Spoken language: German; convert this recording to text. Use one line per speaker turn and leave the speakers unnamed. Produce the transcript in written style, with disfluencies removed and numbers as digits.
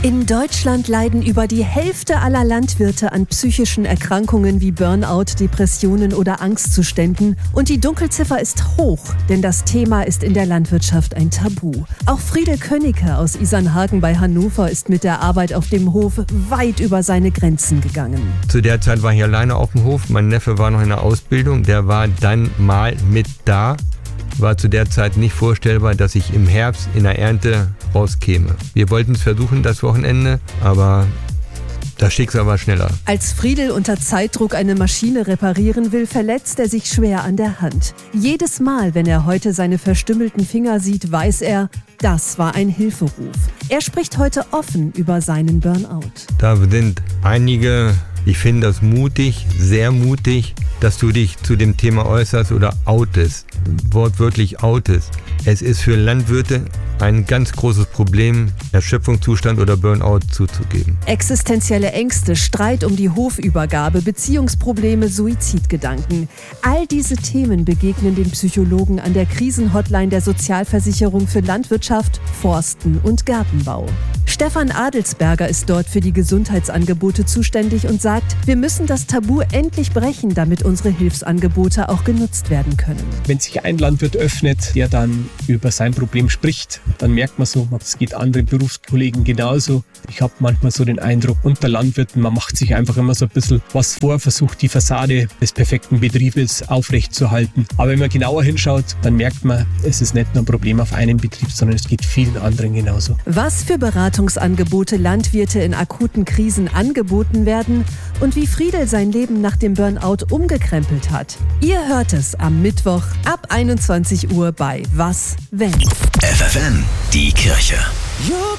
In Deutschland leiden über die Hälfte aller Landwirte an psychischen Erkrankungen wie Burnout, Depressionen oder Angstzuständen. Und die Dunkelziffer ist hoch, denn das Thema ist in der Landwirtschaft ein Tabu. Auch Friedel Könnecke aus Isernhagen bei Hannover ist mit der Arbeit auf dem Hof weit über seine Grenzen gegangen.
Zu der Zeit war ich alleine auf dem Hof. Mein Neffe war noch in der Ausbildung. Der war dann mal mit da. War zu der Zeit nicht vorstellbar, dass ich im Herbst in der Ernte rauskäme. Wir wollten es versuchen, das Wochenende, aber das Schicksal war schneller.
Als Friedel unter Zeitdruck eine Maschine reparieren will, verletzt er sich schwer an der Hand. Jedes Mal, wenn er heute seine verstümmelten Finger sieht, weiß er, das war ein Hilferuf. Er spricht heute offen über seinen Burnout.
Da sind einige, ich finde das mutig, sehr mutig, dass du dich zu dem Thema äußerst oder outest, wortwörtlich outest. Es ist für Landwirte ein ganz großes Problem, Erschöpfungszustand oder Burnout zuzugeben.
Existenzielle Ängste, Streit um die Hofübergabe, Beziehungsprobleme, Suizidgedanken. All diese Themen begegnen den Psychologen an der Krisenhotline der Sozialversicherung für Landwirtschaft, Forsten und Gartenbau. Stefan Adelsberger ist dort für die Gesundheitsangebote zuständig und sagt, wir müssen das Tabu endlich brechen, damit unsere Hilfsangebote auch genutzt werden können.
Wenn sich ein Landwirt öffnet, der dann über sein Problem spricht, dann merkt man so, es geht anderen Berufskollegen genauso. Ich habe manchmal so den Eindruck, unter Landwirten, man macht sich einfach immer so ein bisschen was vor, versucht die Fassade des perfekten Betriebes aufrechtzuerhalten. Aber wenn man genauer hinschaut, dann merkt man, es ist nicht nur ein Problem auf einem Betrieb, sondern es geht vielen anderen genauso.
Was für Beratungsangebote Landwirte in akuten Krisen angeboten werden und wie Friedel sein Leben nach dem Burnout umgekrempelt hat. Ihr hört es am Mittwoch ab 21 Uhr bei Was, wenn?
FFN, die Kirche.